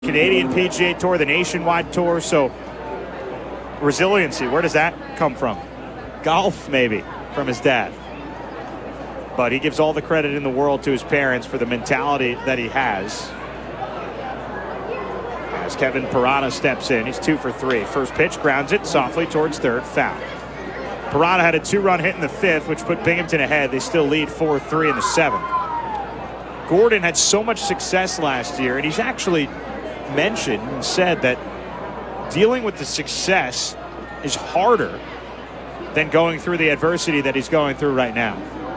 Canadian PGA Tour, the Nationwide Tour, so resiliency, where does that come from? Golf, maybe, from his dad. But he gives all the credit in the world to his parents for the mentality that he has. As Kevin Parada steps in, he's 2 for 3. First pitch, grounds it softly towards third, foul. Parada had a 2-run hit in the 5th, which put Binghamton ahead. They still lead 4-3 in the 7th. Gordon had so much success last year, and he's actually mentioned and said that dealing with the success is harder than going through the adversity that he's going through right now.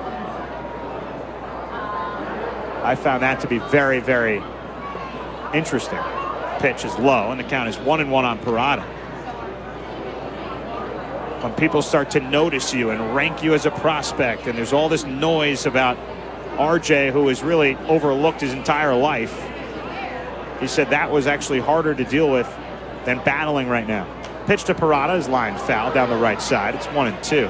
I found that to be very, very interesting. Pitch is low, and the count is 1-1 on Parada. When people start to notice you and rank you as a prospect, and there's all this noise about RJ, who has really overlooked his entire life, he said that was actually harder to deal with than battling right now. Pitch to Parada is line foul down the right side. It's 1-2.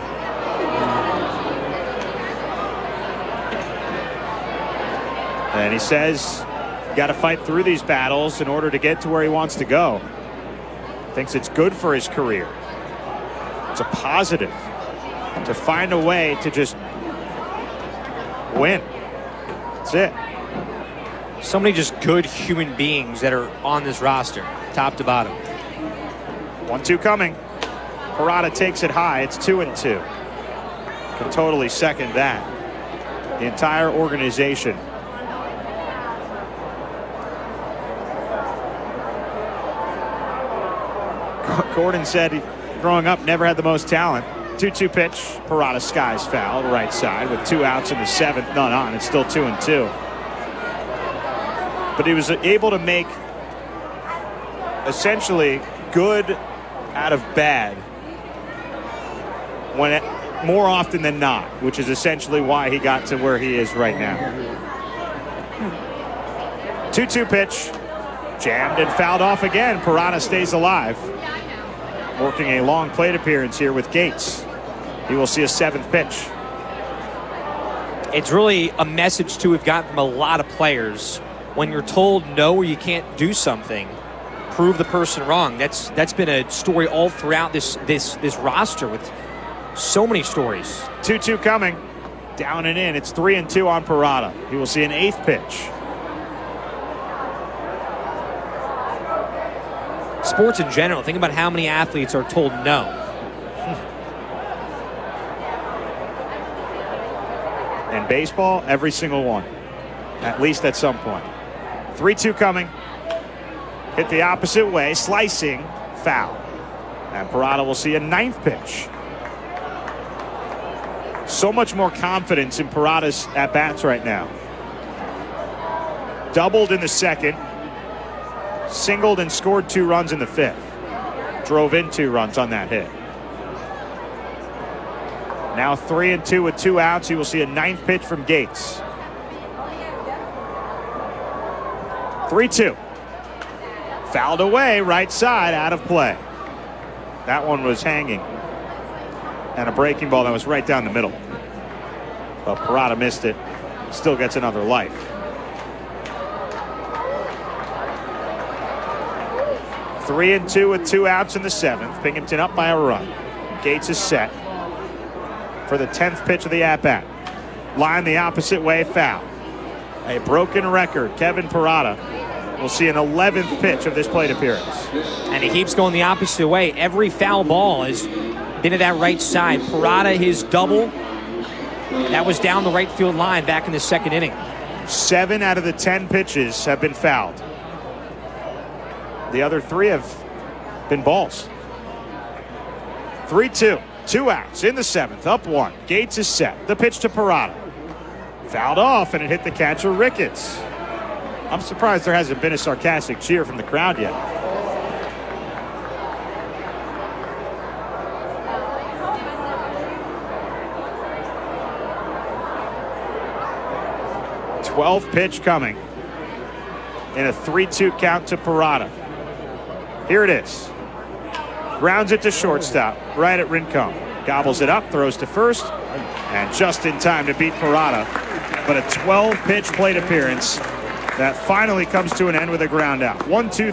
And he says you got to fight through these battles in order to get to where he wants to go. Thinks it's good for his career. It's a positive to find a way to just win. That's it. So many just good human beings that are on this roster, top to bottom. 1-2 coming. Parada takes it high. It's 2-2. Can totally second that. The entire organization. Gordon said growing up never had the most talent. 2-2 pitch. Parada skies foul right side with 2 outs in the 7th, none on. It's still 2-2. But he was able to make essentially good out of bad when more often than not, which is essentially why he got to where he is right now. 2-2 pitch, jammed and fouled off again. Parada stays alive. Working a long plate appearance here with Gates. He will see a 7th pitch. It's really a message too we've gotten from a lot of players. When you're told no or you can't do something, prove the person wrong. That's been a story all throughout this roster with so many stories. 2-2 coming. Down and in. It's 3-2 on Parada. He will see an 8th pitch. Sports in general, think about how many athletes are told no. In baseball, every single one. At least at some point. 3-2 coming. Hit the opposite way. Slicing. Foul. And Parada will see a 9th pitch. So much more confidence in Parada's at-bats right now. Doubled in the 2nd. Singled and scored 2 runs in the 5th. Drove in 2 runs on that hit. Now 3-2 with 2 outs. He will see a 9th pitch from Gates. 3-2. Fouled away, right side, out of play. That one was hanging. And a breaking ball that was right down the middle. But Parada missed it. Still gets another life. 3-2 with 2 outs in the 7th. Binghamton up by a run. Gates is set for the 10th pitch of the at-bat. Line the opposite way, foul. A broken record. Kevin Parada will see an 11th pitch of this plate appearance. And he keeps going the opposite way. Every foul ball has been to that right side. Parada, his double, that was down the right field line back in the 2nd inning. 7 out of the 10 pitches have been fouled. The other 3 have been balls. 3-2. 2 outs in the 7th. Up 1. Gates is set. The pitch to Parada. Fouled off, and it hit the catcher, Ricketts. I'm surprised there hasn't been a sarcastic cheer from the crowd yet. Twelfth pitch coming in a 3-2 count to Parada. Here it is. Grounds it to shortstop, right at Rincon. Gobbles it up, throws to first, and just in time to beat Parada. But a 12-pitch plate appearance That finally comes to an end with a ground out. 1-2.